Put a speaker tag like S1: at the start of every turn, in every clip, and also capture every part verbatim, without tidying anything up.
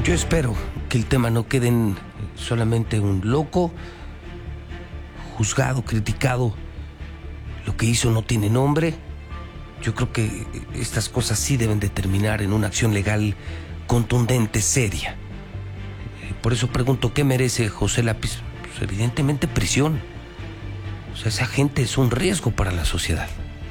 S1: Yo espero que el tema no quede en solamente un loco, juzgado, criticado. Lo que hizo no tiene nombre. Yo creo que estas cosas sí deben de terminar en una acción legal contundente, seria. Por eso pregunto, ¿qué merece José Lápiz? Pues evidentemente prisión. O sea, esa gente es un riesgo para la sociedad.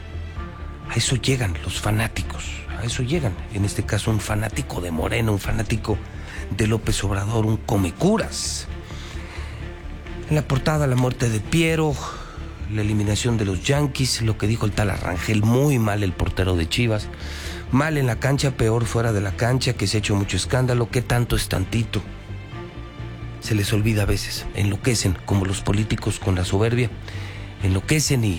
S1: A eso llegan los fanáticos, a eso llegan. En este caso, un fanático de Morena, un fanático de López Obrador, un comecuras. En la portada, la muerte de Piero, la eliminación de los Yankees, lo que dijo el tal Arrangel, muy mal el portero de Chivas, mal en la cancha, peor fuera de la cancha, que se ha hecho mucho escándalo, ¿qué tanto es tantito? Se les olvida a veces, enloquecen, como los políticos con la soberbia, enloquecen y,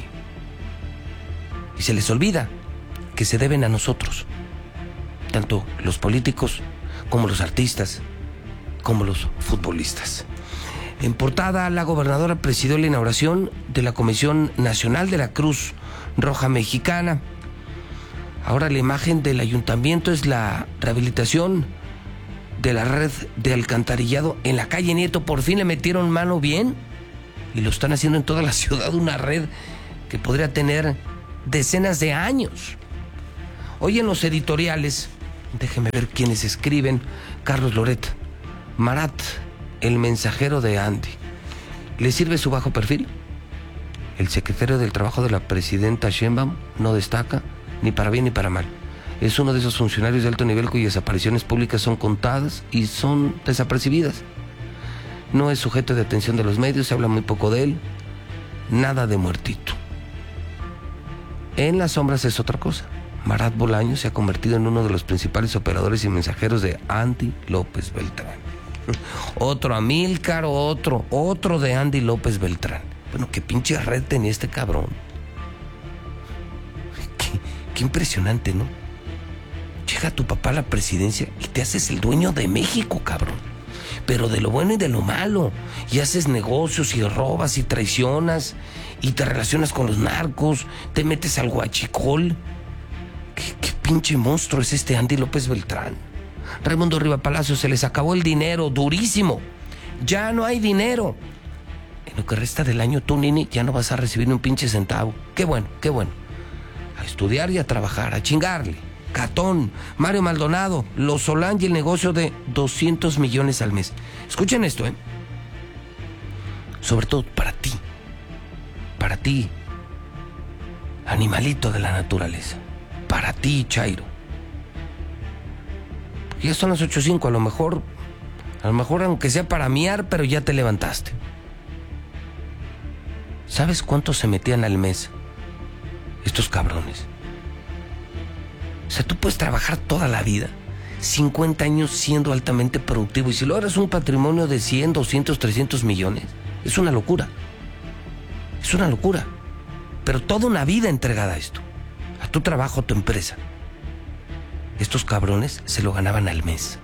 S1: y se les olvida que se deben a nosotros, tanto los políticos como los artistas, como los futbolistas. En portada, la gobernadora presidió la inauguración de la Comisión Nacional de la Cruz Roja Mexicana. Ahora la imagen del ayuntamiento es la rehabilitación de la red de alcantarillado en la calle Nieto. Por fin le metieron mano bien y lo están haciendo en toda la ciudad, una red que podría tener decenas de años. Hoy en los editoriales, déjenme ver quiénes escriben. Carlos Loret, Marat, el mensajero de Andy. ¿Le sirve su bajo perfil? El secretario del Trabajo de la presidenta Sheinbaum no destaca ni para bien ni para mal. Es uno de esos funcionarios de alto nivel cuyas apariciones públicas son contadas y son desapercibidas. No es sujeto de atención de los medios, se habla muy poco de él. Nada de muertito. En las sombras es otra cosa. Marat Bolaños se ha convertido en uno de los principales operadores y mensajeros de Andy López Beltrán. Otro Amílcar, otro, otro de Andy López Beltrán. Bueno, qué pinche red tenía este cabrón. Qué, qué impresionante, ¿no? Llega tu papá a la presidencia y te haces el dueño de México, cabrón. Pero de lo bueno y de lo malo. Y haces negocios y robas y traicionas y te relacionas con los narcos, te metes al huachicol. ¿Qué, qué pinche monstruo es este Andy López Beltrán? Raimundo Riva Palacio, se les acabó el dinero, durísimo. Ya no hay dinero. En lo que resta del año, tú, Nini, ya no vas a recibir ni un pinche centavo. Qué bueno, qué bueno. A estudiar y a trabajar, a chingarle. Catón, Mario Maldonado, Los Solán y el negocio de doscientos millones al mes. Escuchen esto, ¿eh? Sobre todo para ti. Para ti, animalito de la naturaleza. Para ti, Chairo. Ya son las ocho cinco, a lo mejor, a lo mejor aunque sea para miar, pero ya te levantaste. ¿Sabes cuánto se metían al mes estos cabrones? O sea, tú puedes trabajar toda la vida, cincuenta años siendo altamente productivo, y si logras un patrimonio de cien, doscientos, trescientos millones, es una locura. Es una locura. Pero toda una vida entregada a esto, a tu trabajo, a tu empresa. Estos cabrones se lo ganaban al mes.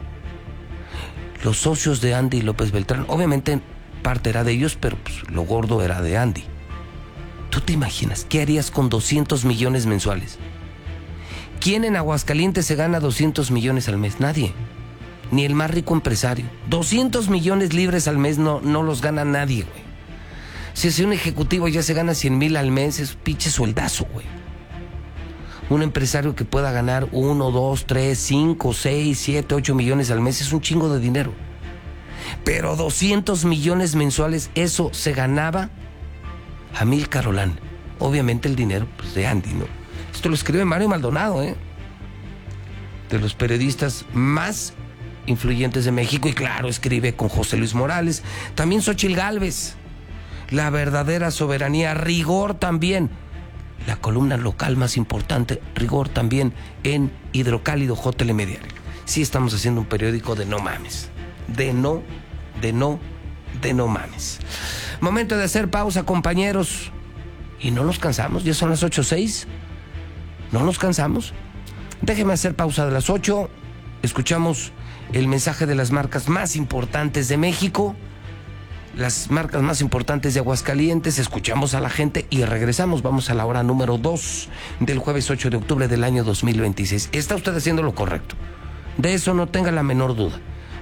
S1: Los socios de Andy López Beltrán, obviamente parte era de ellos, pero pues, lo gordo era de Andy. ¿Tú te imaginas qué harías con doscientos millones mensuales? ¿Quién en Aguascalientes se gana doscientos millones al mes? Nadie. Ni el más rico empresario. doscientos millones libres al mes no, no los gana nadie, güey. Si es un ejecutivo ya se gana cien mil al mes, es un pinche sueldazo, güey. Un empresario que pueda ganar uno, dos, tres, cinco, seis, siete, ocho millones al mes es un chingo de dinero. Pero doscientos millones mensuales, eso se ganaba Amílcar Olán. Obviamente el dinero pues, de Andy, ¿no? Esto lo escribe Mario Maldonado, ¿eh? De los periodistas más influyentes de México. Y claro, escribe con José Luis Morales. También Xóchitl Gálvez. La verdadera soberanía. Rigor también. La columna local más importante, Rigor también en Hidrocálido J L M Diario. Sí estamos haciendo un periódico de no mames. De no, de no, de no mames. Momento de hacer pausa, compañeros. Y no nos cansamos, ya son las ocho seis. No nos cansamos. Déjeme hacer pausa de las ocho. Escuchamos el mensaje de las marcas más importantes de México. Las marcas más importantes de Aguascalientes, escuchamos a la gente y regresamos. Vamos a la hora número dos del jueves ocho de octubre del año dos mil veintiséis. Está usted haciendo lo correcto. De eso no tenga la menor duda.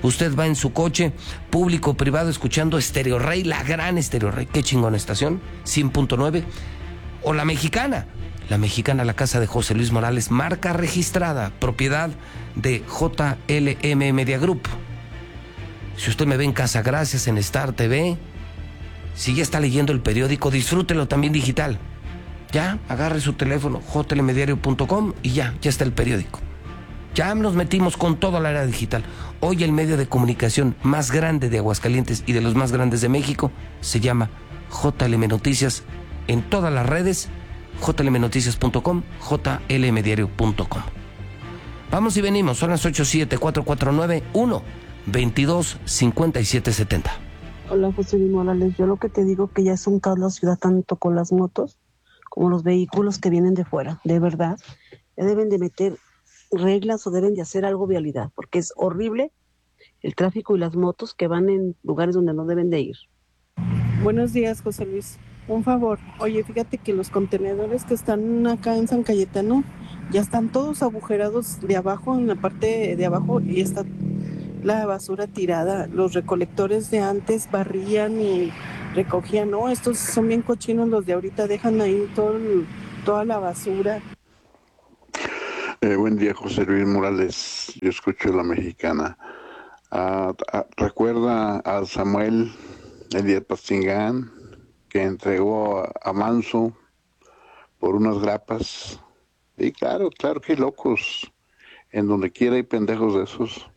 S1: Usted va en su coche, público o privado, escuchando Stereo Rey, la gran Stereo Rey, qué chingona estación, cien punto nueve, o La Mexicana. La Mexicana, la casa de José Luis Morales, marca registrada, propiedad de J L M Media Group. Si usted me ve en Casa Gracias, en Star T V, si ya está leyendo el periódico, disfrútelo también digital. Ya, agarre su teléfono, j l m diario punto com y ya, ya está el periódico. Ya nos metimos con toda la era digital. Hoy el medio de comunicación más grande de Aguascalientes y de los más grandes de México se llama J L M Noticias en todas las redes, j l m noticias punto com, j l m diario punto com. Vamos y venimos, son las ocho siete cuatro cuatro nueve uno veintidós cincuenta y siete setenta.
S2: Hola, José Luis Morales. Yo lo que te digo que ya es un caos la ciudad, tanto con las motos como los vehículos que vienen de fuera. De verdad, ya deben de meter reglas o deben de hacer algo vialidad, porque es horrible el tráfico y las motos que van en lugares donde no deben de ir.
S3: Buenos días, José Luis. Un favor, oye, fíjate que los contenedores que están acá en San Cayetano ya están todos agujerados de abajo, en la parte de abajo, y está la basura tirada. Los recolectores de antes barrían y recogían. No, estos son bien cochinos los de ahorita, dejan ahí todo el, toda la basura.
S4: Eh, buen día, José Luis Morales. Yo escucho La Mexicana. Uh, uh, ¿Recuerda a Samuel Elías Pastingán, que entregó a, a Manso por unas grapas? Y claro, claro que hay locos. En donde quiera hay pendejos de esos.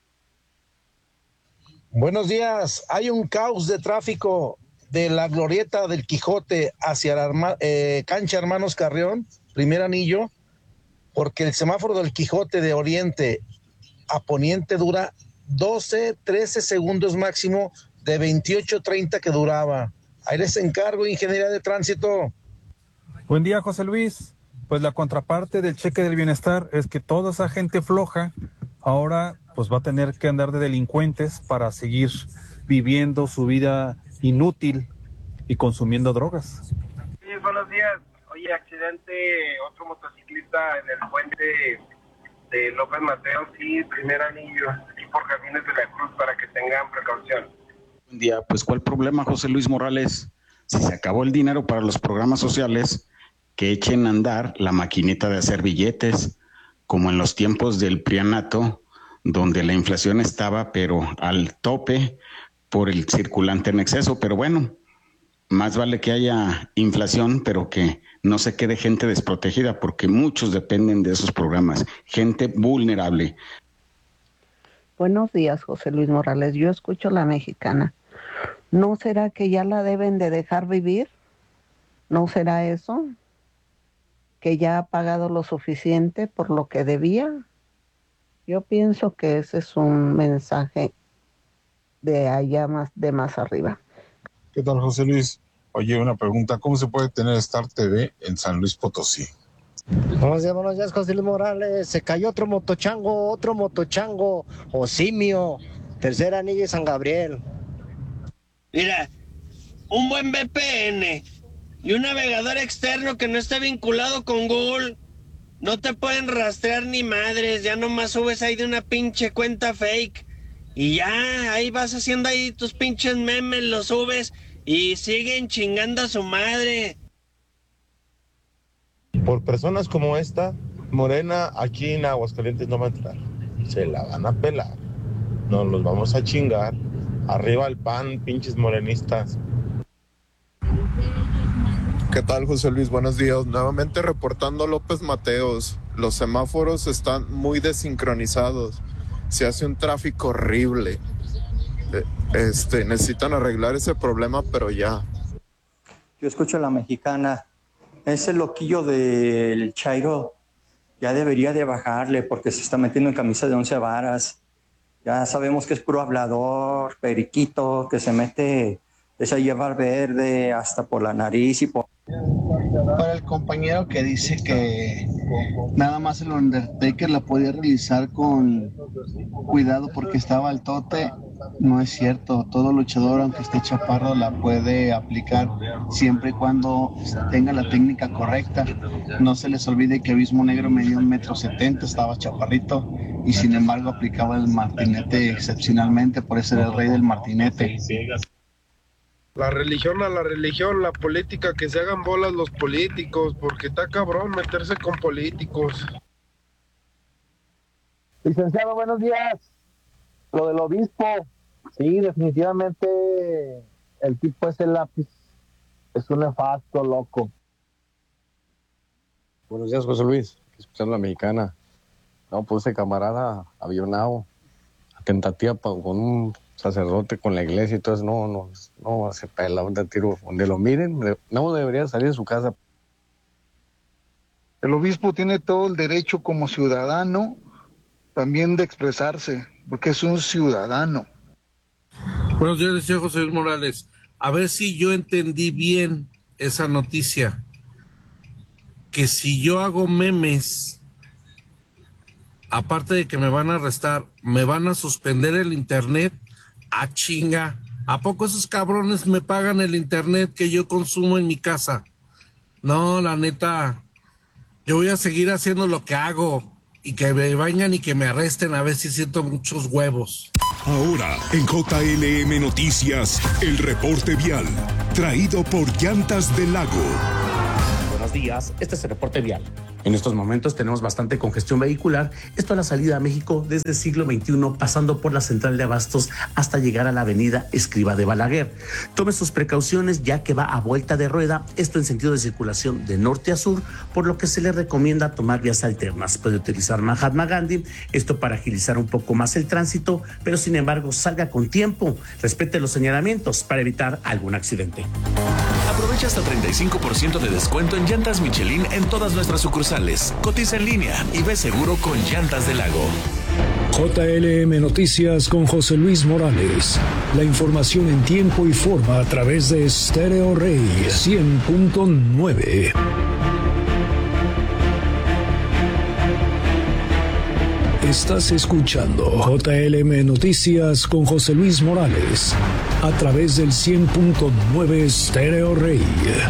S5: Buenos días. Hay un caos de tráfico de la glorieta del Quijote hacia la eh, cancha Hermanos Carrión, primer anillo, porque el semáforo del Quijote de oriente a poniente dura doce, trece segundos máximo de veintiocho, treinta que duraba. Ahí les encargo, Ingeniería de Tránsito.
S6: Buen día, José Luis. Pues la contraparte del cheque del bienestar es que toda esa gente floja ahora pues va a tener que andar de delincuentes para seguir viviendo su vida inútil y consumiendo drogas.
S7: Sí, buenos días. Oye, accidente, otro motociclista en el puente de López Mateos, sí, primer anillo, y por Jardines de la Cruz, para que tengan precaución.
S8: Buen día, pues ¿cuál problema, José Luis Morales? Si se acabó el dinero para los programas sociales, que echen a andar la maquinita de hacer billetes, como en los tiempos del prianato, donde la inflación estaba pero al tope por el circulante en exceso. Pero bueno, más vale que haya inflación, pero que no se quede gente desprotegida, porque muchos dependen de esos programas, gente vulnerable.
S9: Buenos días, José Luis Morales. Yo escucho La Mexicana. ¿No será que ya la deben de dejar vivir? ¿No será eso? ¿Que ya ha pagado lo suficiente por lo que debía? Yo pienso que ese es un mensaje de allá más, de más arriba.
S10: ¿Qué tal, José Luis? Oye, una pregunta, ¿cómo se puede tener Star T V en San Luis Potosí?
S11: Buenos días, buenos días, José Luis Morales. Se cayó otro motochango, otro motochango, o simio, tercer anillo de San Gabriel.
S12: Mira, un buen V P N y un navegador externo que no esté vinculado con Google, no te pueden rastrear ni madres. Ya nomás subes ahí de una pinche cuenta fake y ya, ahí vas haciendo ahí tus pinches memes, los subes y siguen chingando a su madre.
S13: Por personas como esta, Morena aquí en Aguascalientes no va a entrar. Se la van a pelar. Nos los vamos a chingar. Arriba el P A N, pinches morenistas.
S14: ¿Qué tal, José Luis? Buenos días. Nuevamente reportando López Mateos. Los semáforos están muy desincronizados. Se hace un tráfico horrible. Este, necesitan arreglar ese problema, pero ya.
S15: Yo escucho La Mexicana. Ese loquillo del Chairo ya debería de bajarle porque se está metiendo en camisa de once varas. Ya sabemos que es puro hablador, periquito, que se mete, es a llevar verde hasta por la nariz y por...
S16: Para el compañero que dice que nada más el Undertaker la podía realizar con cuidado porque estaba al tote, no es cierto. Todo luchador, aunque esté chaparro, la puede aplicar siempre y cuando tenga la técnica correcta. No se les olvide que Abismo Negro medía un metro setenta, estaba chaparrito y sin embargo aplicaba el martinete excepcionalmente, por eso era el rey del martinete.
S17: La religión a la religión, la política, que se hagan bolas los políticos, porque está cabrón meterse con políticos.
S5: Licenciado, buenos días. Lo del obispo, sí, definitivamente el tipo ese lápiz es un nefasto, loco.
S18: Buenos días, José Luis, escuchando la mexicana. No, pues ese camarada avionado, tentativa con un sacerdote, con la iglesia y todo eso, no, no, no, se pela, un tiro, donde lo miren, no debería salir de su casa.
S19: El obispo tiene todo el derecho como ciudadano también de expresarse, porque es un ciudadano.
S20: Buenos días, señor José Luis Morales. A ver si yo entendí bien esa noticia. Que si yo hago memes, aparte de que me van a arrestar, me van a suspender el internet. ¡Ah, chinga! ¿A poco esos cabrones me pagan el internet que yo consumo en mi casa? No, la neta, yo voy a seguir haciendo lo que hago y que me vengan y que me arresten a ver si siento muchos huevos.
S21: Ahora, en J L M Noticias, el reporte vial, traído por Llantas del Lago.
S22: Buenos días, este es el reporte vial. En estos momentos tenemos bastante congestión vehicular, esto a la salida a México desde el siglo veintiuno, pasando por la central de Abastos hasta llegar a la avenida Escriba de Balaguer. Tome sus precauciones ya que va a vuelta de rueda, esto en sentido de circulación de norte a sur, por lo que se le recomienda tomar vías alternas. Puede utilizar Mahatma Gandhi, esto para agilizar un poco más el tránsito, pero sin embargo salga con tiempo, respete los señalamientos para evitar algún accidente.
S23: Aprovecha hasta treinta y cinco por ciento de descuento en llantas Michelin en todas nuestras sucursales. Cotiza en línea y ve seguro con Llantas del Lago.
S24: J L M Noticias con José Luis Morales. La información en tiempo y forma a través de Stereo Rey cien punto nueve. Estás escuchando J L M Noticias con José Luis Morales a través del cien punto nueve Stereo Rey.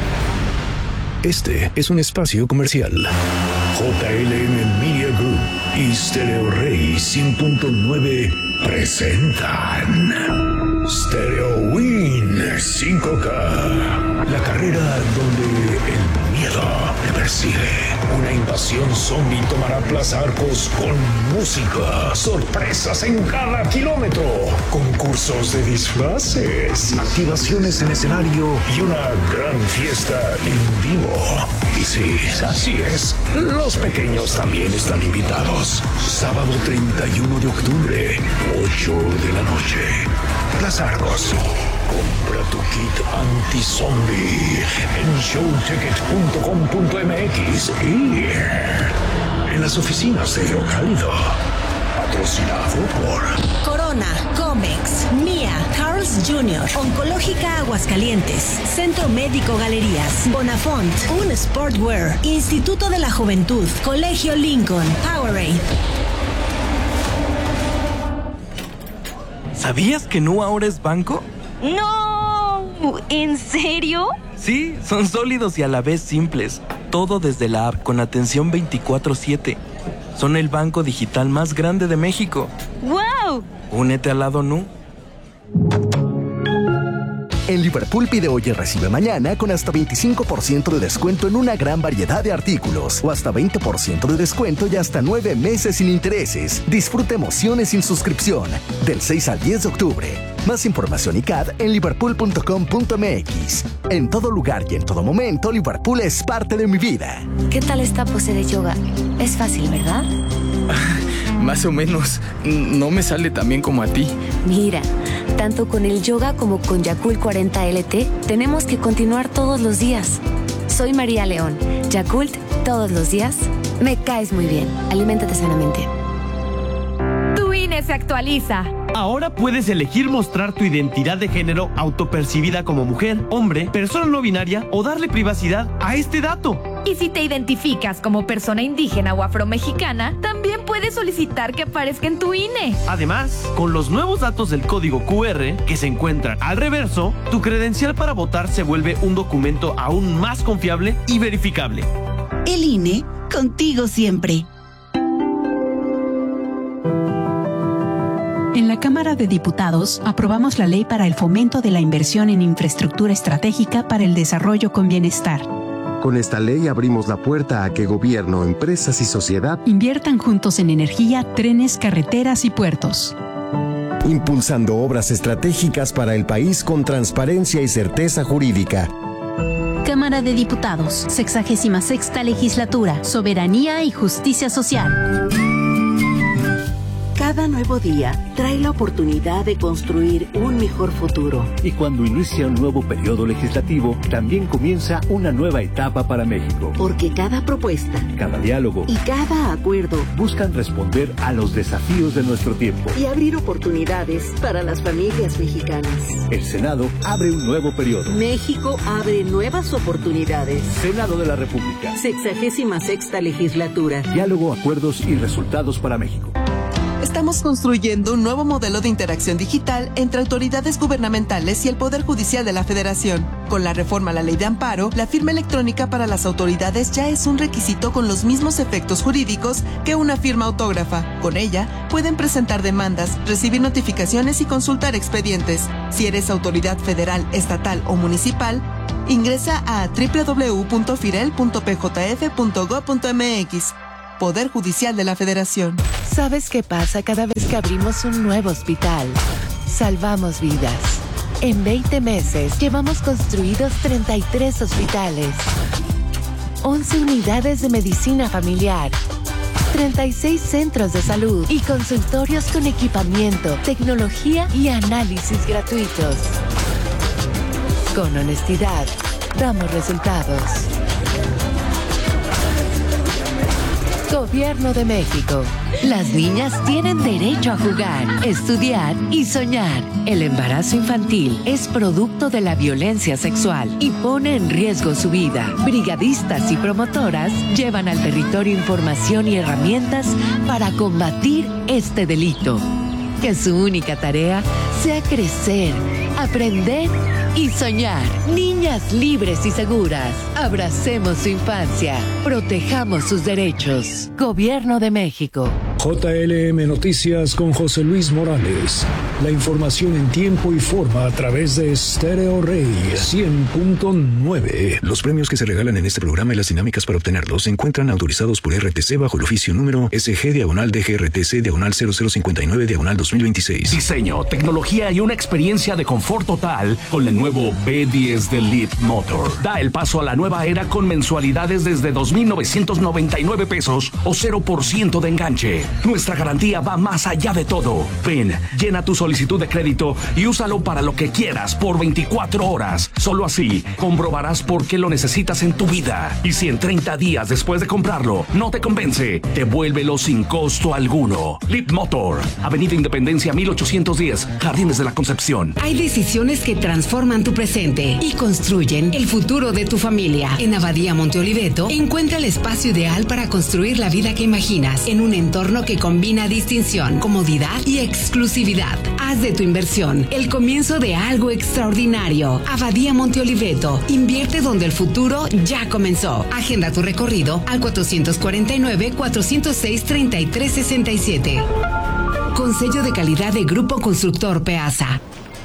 S24: Este es un espacio comercial. J L M Media Group y Stereo Rey cien punto nueve presentan Stereo Win cinco K. La carrera donde el miedo te persigue. Una invasión zombie tomará Plaza Arcos con música, sorpresas en cada kilómetro, concursos de disfraces, activaciones en escenario y una gran fiesta en vivo. Y sí, así es, los pequeños también están invitados. Sábado treinta y uno de octubre, ocho de la noche. Plaza Arcos. Compra tu kit anti-zombie en showticket punto com punto m x y en las oficinas de Hidrocálido. Patrocinado por
S25: Corona, Comex, Mía, Carl's junior, Oncológica Aguascalientes, Centro Médico Galerías, Bonafont, Un Sportwear, Instituto de la Juventud, Colegio Lincoln, Powerade.
S26: ¿Sabías que Nu ahora es banco?
S27: ¡No! ¿En serio?
S26: Sí, son sólidos y a la vez simples. Todo desde la app con atención veinticuatro siete. Son el banco digital más grande de México.
S27: ¡Wow!
S26: Únete al lado Nu.
S28: En Liverpool pide hoy y recibe mañana con hasta veinticinco por ciento de descuento en una gran variedad de artículos o hasta veinte por ciento de descuento y hasta nueve meses sin intereses. Disfruta emociones sin suscripción del seis al diez de octubre. Más información y C A D en liverpool punto com punto m x. En todo lugar y en todo momento, Liverpool es parte de mi vida.
S27: ¿Qué tal esta pose de yoga? Es fácil, ¿verdad?
S26: Más o menos. No me sale tan bien como a ti.
S27: Mira, tanto con el yoga como con Yakult cuarenta L T, tenemos que continuar todos los días. Soy María León. Yakult, todos los días. Me caes muy bien. Aliméntate sanamente.
S29: Tu I N E se actualiza.
S30: Ahora puedes elegir mostrar tu identidad de género autopercibida como mujer, hombre, persona no binaria o darle privacidad a este dato.
S29: Y si te identificas como persona indígena o afromexicana, también puedes solicitar que aparezca en tu I N E.
S30: Además, con los nuevos datos del código Q R que se encuentran al reverso, tu credencial para votar se vuelve un documento aún más confiable y verificable.
S31: El I N E, contigo siempre.
S1: En la Cámara de Diputados aprobamos la ley para el fomento de la inversión en infraestructura estratégica para el desarrollo con bienestar.
S2: Con esta ley abrimos la puerta a que gobierno, empresas y sociedad
S1: inviertan juntos en energía, trenes, carreteras y puertos.
S2: Impulsando obras estratégicas para el país con transparencia y certeza jurídica.
S1: Cámara de Diputados, sexagésima sexta legislatura, soberanía y justicia social.
S3: Cada nuevo día trae la oportunidad de construir un mejor futuro.
S4: Y cuando inicia un nuevo periodo legislativo, también comienza una nueva etapa para México.
S3: Porque cada propuesta,
S4: cada diálogo
S3: y cada acuerdo
S4: buscan responder a los desafíos de nuestro tiempo
S3: y abrir oportunidades para las familias mexicanas.
S4: El Senado abre un nuevo periodo.
S3: México abre nuevas oportunidades.
S4: Senado de la República.
S3: Sexagésima sexta legislatura.
S4: Diálogo, acuerdos y resultados para México.
S6: Estamos construyendo un nuevo modelo de interacción digital entre autoridades gubernamentales y el Poder Judicial de la Federación. Con la reforma a la Ley de Amparo, la firma electrónica para las autoridades ya es un requisito con los mismos efectos jurídicos que una firma autógrafa. Con ella, pueden presentar demandas, recibir notificaciones y consultar expedientes. Si eres autoridad federal, estatal o municipal, ingresa a doble u doble u doble u punto firel punto p j f punto gob punto m x. Poder Judicial de la Federación.
S7: ¿Sabes qué pasa cada vez que abrimos un nuevo hospital? Salvamos vidas. En veinte meses llevamos construidos treinta y tres hospitales, once unidades de medicina familiar, treinta y seis centros de salud y consultorios con equipamiento, tecnología y análisis gratuitos. Con honestidad, damos resultados. Gobierno de México. Las niñas tienen derecho a jugar, estudiar y soñar. El embarazo infantil es producto de la violencia sexual y pone en riesgo su vida. Brigadistas y promotoras llevan al territorio información y herramientas para combatir este delito. Que su única tarea sea crecer, aprender y soñar. Niñas libres y seguras. Abracemos su infancia. Protejamos sus derechos. Gobierno de México.
S24: J L M Noticias con José Luis Morales. La información en tiempo y forma a través de Stereo Rey cien punto nueve. Los premios que se regalan en este programa y las dinámicas para obtenerlos se encuentran autorizados por R T C bajo el oficio número S G diagonal D G R T C diagonal cero cero cincuenta y nueve diagonal dos mil veintiséis.
S23: Diseño, tecnología y una experiencia de confort total con el nuevo B diez de Leap Motor. Da el paso a la nueva era con mensualidades desde dos mil novecientos noventa y nueve pesos o cero por ciento de enganche. Nuestra garantía va más allá de todo. Ven, llena tu solicitud de crédito y úsalo para lo que quieras por veinticuatro horas. Solo así comprobarás por qué lo necesitas en tu vida. Y si en treinta días después de comprarlo no te convence, devuélvelo sin costo alguno. Leap Motor, Avenida Independencia mil ochocientos diez, Jardines de la Concepción.
S8: Hay decisiones que transforman tu presente y construyen el futuro de tu familia. En Abadía Monte Oliveto encuentra el espacio ideal para construir la vida que imaginas en un entorno que combina distinción, comodidad y exclusividad. Haz de tu inversión el comienzo de algo extraordinario. Abadía Monte Oliveto. Invierte donde el futuro ya comenzó. Agenda tu recorrido al cuatrocientos cuarenta y nueve, cuatrocientos seis, treinta y tres sesenta y siete. Con sello de calidad de Grupo Constructor Peasa.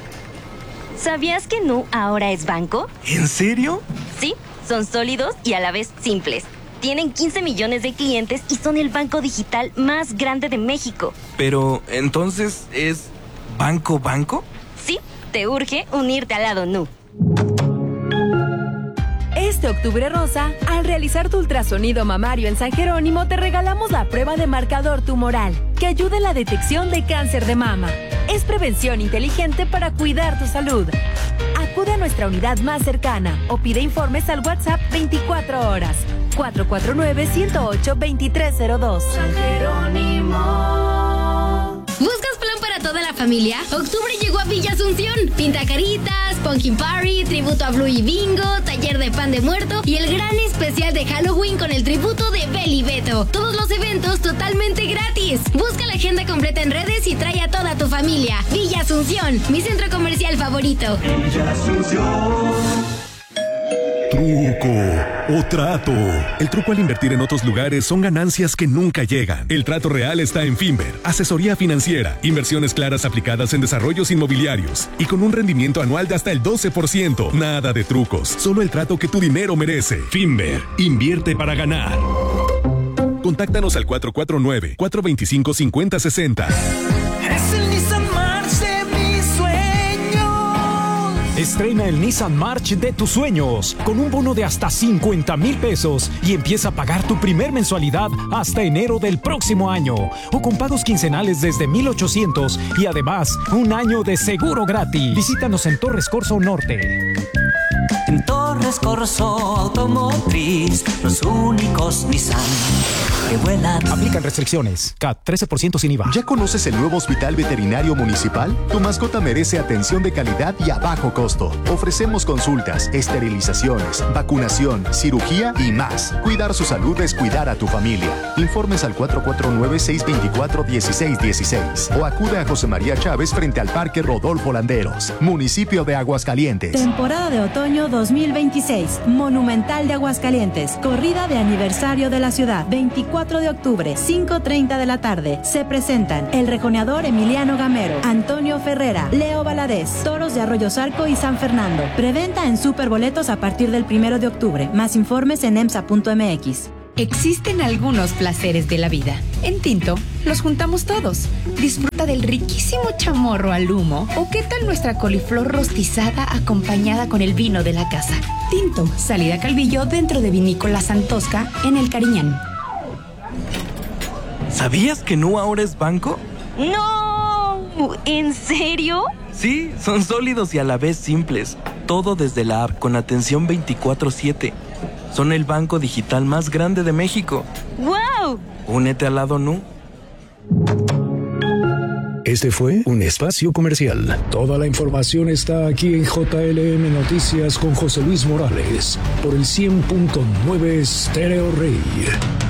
S9: ¿Sabías que Nu ahora es banco?
S26: ¿En serio?
S9: Sí, son sólidos y a la vez simples. Tienen quince millones de clientes y son el banco digital más grande de México.
S26: Pero, ¿entonces es banco banco?
S9: Sí, te urge unirte al lado Nu.
S29: Este octubre rosa, al realizar tu ultrasonido mamario en San Jerónimo, te regalamos la prueba de marcador tumoral, que ayuda en la detección de cáncer de mama. Es prevención inteligente para cuidar tu salud. Acude a nuestra unidad más cercana o pide informes al WhatsApp veinticuatro horas, cuatro cuatro nueve, uno cero ocho, dos tres cero dos. San Jerónimo.
S8: ¿Buscas plan para toda la familia? Octubre llegó a Villa Asunción. Pinta caritas, pumpkin party, tributo a Blue y Bingo, taller de pan de muerto y el gran especial de Halloween con el tributo de Beli Beto. Todos los eventos totalmente gratis. Busca la agenda completa en redes y trae a toda tu familia. Villa Asunción, mi centro comercial favorito.
S24: Villa Asunción.
S21: truco o trato. El truco al invertir en otros lugares son ganancias que nunca llegan. El trato real está en Finver. Asesoría financiera, inversiones claras aplicadas en desarrollos inmobiliarios y con un rendimiento anual de hasta el doce por ciento. Nada de trucos, solo el trato que tu dinero merece. Finver, invierte para ganar. Contáctanos al cuatro cuatro nueve, cuatro dos cinco, cinco cero seis cero.
S5: Es el Nissan March de mis sueños.
S10: Estrena el Nissan March de tus sueños con un bono de hasta cincuenta mil pesos y empieza a pagar tu primer mensualidad hasta enero del próximo año o con pagos quincenales desde mil ochocientos y además un año de seguro gratis. Visítanos en Torres Corso Norte.
S5: En Torres Corso Automotriz, los únicos Nissan que vuelan.
S10: Aplican restricciones. C A T trece por ciento sin I V A.
S28: ¿Ya conoces el nuevo Hospital Veterinario Municipal? Tu mascota merece atención de calidad y a bajo costo. Ofrecemos consultas, esterilizaciones, vacunación, cirugía y más. Cuidar su salud es cuidar a tu familia. Informes al cuatro cuatro nueve, seis dos cuatro, uno seis uno seis o acude a José María Chávez frente al Parque Rodolfo Landeros, municipio de Aguascalientes.
S25: Temporada de otoño dos mil veintiséis, Monumental de Aguascalientes, corrida de aniversario de la ciudad, veinticuatro de octubre, cinco treinta de la tarde. Se presentan el rejoneador Emiliano Gamero, Antonio Ferrera, Leo Valadez, toros de Arroyo Zarco y San Fernando. Preventa en Superboletos a partir del primero de octubre. Más informes en emsa punto m x.
S11: Existen algunos placeres de la vida. En Tinto los juntamos todos. Disfruta del riquísimo chamorro al humo o qué tal nuestra coliflor rostizada acompañada con el vino de la casa. Tinto, salida Calvillo dentro de Vinícola Santosca en El Cariñán.
S26: ¿Sabías que Nu ahora es banco?
S9: ¡No! ¿En serio?
S26: Sí, son sólidos y a la vez simples. Todo desde la app con atención veinticuatro siete. Son el banco digital más grande de México.
S9: ¡Wow!
S26: Únete al lado Nu.
S24: Este fue un espacio comercial. Toda la información está aquí en J L M Noticias con José Luis Morales por el cien punto nueve Stereo Rey.